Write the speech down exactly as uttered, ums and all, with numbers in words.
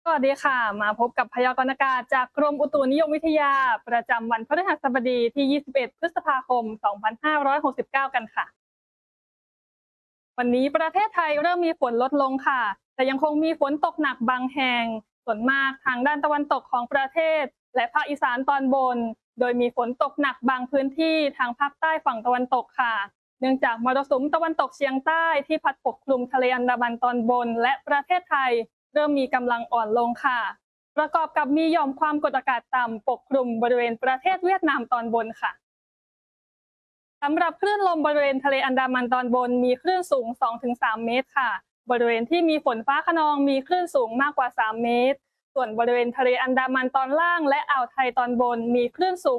สวัสดีค่ะมาพบกับพยากรณ์อากาศจากกรมอุตุนิยมวิทยาประจำวันพฤหัสบดีที่ ยี่สิบเอ็ด พฤษภาคม สองพันห้าร้อยหกสิบเก้า กันค่ะวันนี้ประเทศไทยเริ่มมีฝนลดลงค่ะแต่ยังคงมีฝนตกหนักบางแห่งส่วนมากทางด้านตะวันตกของประเทศและภาคอีสานตอนบนโดยมีฝนตกหนักบางพื้นที่ทางภาคใต้ฝั่งตะวันตกค่ะเนื่องจากมรสุมตะวันตกเฉียงใต้ที่พัดปกคลุมทะเลอันดามันตอนบนและประเทศไทยเริ่มมีกำลังอ่อนลงค่ะ ประกอบกับมีหย่อมความกดอากาศต่ำปกคลุมบริเวณประเทศเวียดนามตอนบนค่ะสำหรับคลื่นลมบริเวณทะเลอันดามันตอนบนมีคลื่นสูง สองถึงสาม เมตรค่ะบริเวณที่มีฝนฟ้าคะนองมีคลื่นสูงมากกว่า สาม เมตรส่วนบริเวณทะเลอันดามันตอนล่างและอ่าวไทยตอนบนมีคลื่นสูง